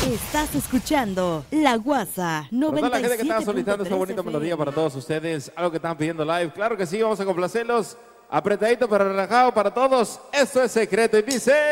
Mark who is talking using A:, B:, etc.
A: Estás escuchando La Guasa 97.3.
B: Para toda la gente que está solicitando esta bonita melodía para todos ustedes, algo que están pidiendo live, claro que sí, vamos a complacerlos. Apretadito pero relajado para todos. Esto es Secreto y dice...